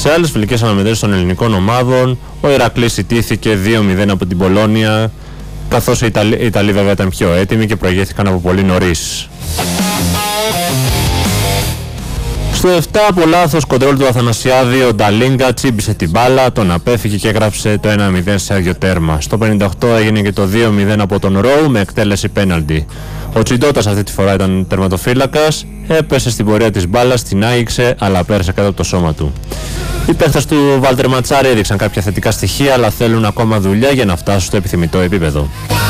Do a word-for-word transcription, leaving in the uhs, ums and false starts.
Σε άλλες φιλικές αναμετρήσεις των ελληνικών ομάδων, ο Ηρακλής ιτήθηκε δύο μηδέν από την Πολόνια, καθώς οι Ιταλοί, οι Ιταλοί βέβαια ήταν πιο έτοιμοι και προηγήθηκαν από πολύ νωρίς. Στο επτά από λάθος κοντρόλ του Αθανασιάδη, ο Νταλίγκα τσίμπησε την μπάλα, τον απέφυγε και έγραψε το ένα μηδέν σε άδειο τέρμα. Στο πενήντα οκτώ έγινε και το δύο μηδέν από τον Ρόου με εκτέλεση πέναλτι. Ο Τσιντότας αυτή τη φορά ήταν τερματοφύλακας, έπεσε στην πορεία της μπάλας, την άγγιξε αλλά πέρασε κάτω από το σώμα του. Οι παίχτες του Βάλτερ Ματσάρη έδειξαν κάποια θετικά στοιχεία, αλλά θέλουν ακόμα δουλειά για να φτάσουν στο επιθυμητό επίπεδο.